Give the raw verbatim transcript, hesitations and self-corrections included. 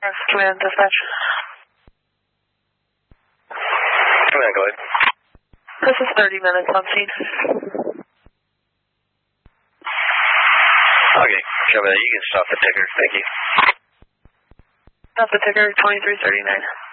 Command dispatch. Command, go ahead. This is thirty minutes on scene. Okay, copy that. You can stop the ticker. Thank you. Stop the ticker, twenty-three thirty-nine.